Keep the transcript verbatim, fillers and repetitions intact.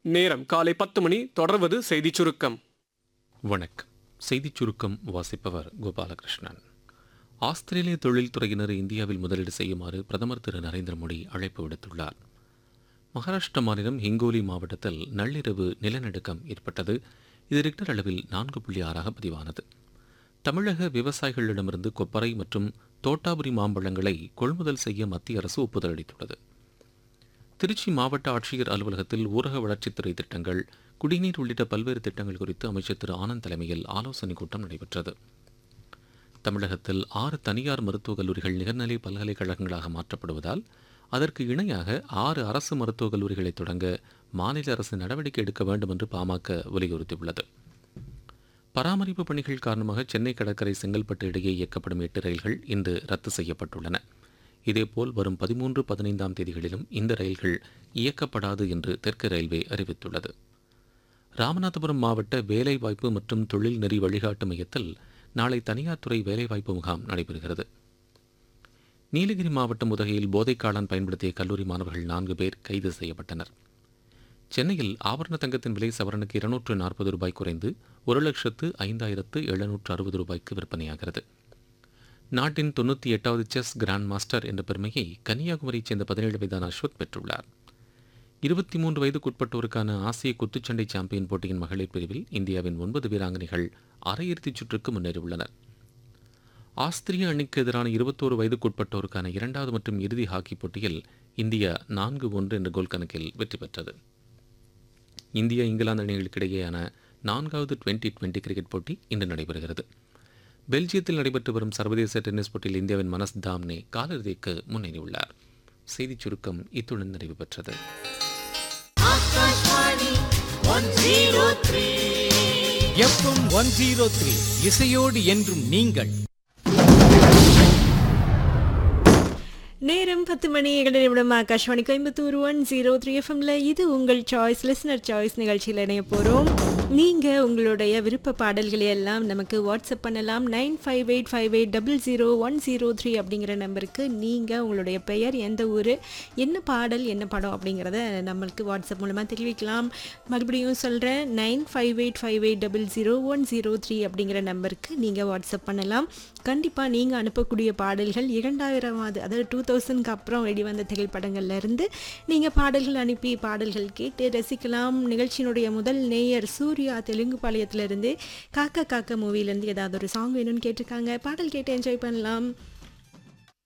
நேரம் காலை பத்து மணி. தொடர்வது செய்திச் சுருக்கம். வணக்கம். செய்திச் சுருக்கம் வாசிப்பவர் கோபாலகிருஷ்ணன். ஆஸ்திரேலிய தொழில்துறையினர் இந்தியாவில் முதலீடு செய்யுமாறு பிரதமர் திரு நரேந்திர மோடி அழைப்பு விடுத்துள்ளார். மகாராஷ்டிரா மாநிலம் ஹிங்கோலி மாவட்டத்தில் நள்ளிரவு நிலநடுக்கம் ஏற்பட்டது. இது ரிக்டர் அளவில் நான்கு புள்ளி ஆறாக பதிவானது. தமிழக விவசாயிகளிடமிருந்து கொப்பரை மற்றும் தோட்டாபுரி மாம்பழங்களை கொள்முதல் செய்ய மத்திய அரசு ஒப்புதல் அளித்துள்ளது. திருச்சி மாவட்ட ஆட்சியர் அலுவலகத்தில் ஊரக வளர்ச்சித்துறை திட்டங்கள், குடிநீர் உள்ளிட்ட பல்வேறு திட்டங்கள் குறித்து அமைச்சர் திரு ஆனந்த் தலைமையில் ஆலோசனைக் கூட்டம் நடைபெற்றது. தமிழகத்தில் ஆறு தனியார் மருத்துவக் கல்லூரிகள் நிகர்நிலை பல்கலைக்கழகங்களாக மாற்றப்படுவதால் அதற்கு இணையாக ஆறு அரசு மருத்துவக் கல்லூரிகளை தொடங்க மாநில அரசு நடவடிக்கை எடுக்க வேண்டும் என்று பாமக வலியுறுத்தியுள்ளது. பராமரிப்பு பணிகள் காரணமாக சென்னை கடற்கரை செங்கல்பட்டு இடையே இயக்கப்படும் எட்டு ரயில்கள் இன்று ரத்து செய்யப்பட்டுள்ளன. இதேபோல் வரும் பதிமூன்று பதினைந்தாம் தேதிகளிலும் இந்த ரயில்கள் இயக்கப்படாது என்று தெற்கு ரயில்வே அறிவித்துள்ளது. ராமநாதபுரம் மாவட்ட வேலைவாய்ப்பு மற்றும் தொழில் நெறி வழிகாட்டு மையத்தில் நாளை தனியார் துறை வேலைவாய்ப்பு முகாம் நடைபெறுகிறது. நீலகிரி மாவட்டம் உதகையில் போதைக்காளான் பயன்படுத்திய கல்லூரி மாணவர்கள் நான்கு பேர் கைது செய்யப்பட்டனர். சென்னையில் ஆபரண தங்கத்தின் விலை சவரனுக்கு இருநூற்று நாற்பது ரூபாய் குறைந்து ஒரு லட்சத்து ஐந்தாயிரத்து எழுநூற்று அறுபது ரூபாய்க்கு விற்பனையாகிறது. நாட்டின் தொண்ணூற்றி எட்டாவது செஸ் கிராண்ட் மாஸ்டர் என்ற பெருமையை கன்னியாகுமரியைச் சேர்ந்த பதினேழு வயதான அஸ்வத் பெற்றுள்ளார். இருபத்தி மூன்று வயதுக்குட்பட்டோருக்கான ஆசிய குத்துச்சண்டை சாம்பியன் போட்டியின் மகளிர் பிரிவில் இந்தியாவின் ஒன்பது வீராங்கனைகள் அரையிறுதிச் சுற்றுக்கு முன்னேறியுள்ளனர். ஆஸ்திரிய அணிக்கு எதிரான இருபத்தோரு வயதுக்குட்பட்டோருக்கான இரண்டாவது மற்றும் இறுதி ஹாக்கி போட்டியில் இந்தியா நான்கு ஒன்று என்ற கோல் கணக்கில் வெற்றி பெற்றது. இந்தியா இங்கிலாந்து அணிகளுக்கிடையேயான நான்காவது டுவெண்டி டுவெண்டி கிரிக்கெட் போட்டி இன்று நடைபெறுகிறது. பெல்ஜியத்தில் நடைபெற்று வரும் சர்வதேச டென்னிஸ் போட்டியில் இந்தியாவின் மனஸ் தாம்னே காலிறுதிக்கு முன்னேறியுள்ளார். செய்திச் சுருக்கம் இத்துடன் நிறைவு பெற்றது. எஃப்எம் ஒன் ஜீரோ த்ரீ இசையோடு என்றும் நீங்கள். நேரம் பத்து மணி ஏழு நிமிடம். Akashvani Coimbatore one zero three எஃப்எம்ல இது உங்கள் சாய்ஸ் லிஸ்னர் சாய்ஸ் நிகழ்ச்சியில் இணைய போகிறோம். நீங்கள் உங்களுடைய விருப்ப பாடல்களை எல்லாம் நமக்கு வாட்ஸ்அப் பண்ணலாம். Nine five eight five eight double zero one zero three அப்படிங்கிற நம்பருக்கு நீங்கள் உங்களுடைய பெயர், எந்த ஊர், என்ன பாடல், என்ன படம் அப்படிங்கிறத நம்மளுக்கு வாட்ஸ்அப் மூலமாக தெரிவிக்கலாம். மறுபடியும் சொல்கிறேன், nine five eight five eight double zero one zero three அப்படிங்கிற நம்பருக்கு நீங்கள் வாட்ஸ்அப் பண்ணலாம். கண்டிப்பாக நீங்கள் அனுப்பக்கூடிய பாடல்கள் இரண்டாயிரமாவது அதாவது டூ தௌசண்ட்க்கு அப்புறம் வெளிவந்த திரைப்படங்கள்லேருந்து நீங்கள் பாடல்கள் அனுப்பி பாடல்கள் கேட்டு ரசிக்கலாம். நிகழ்ச்சியினுடைய முதல் நேயர் சூர்யா தெலுங்கு பாளையத்திலிருந்து காக்கா காக்கா மூவிலேருந்து ஏதாவது ஒரு சாங் வேணும்னு கேட்டிருக்காங்க. பாடல் கேட்டு என்ஜாய் பண்ணலாம்.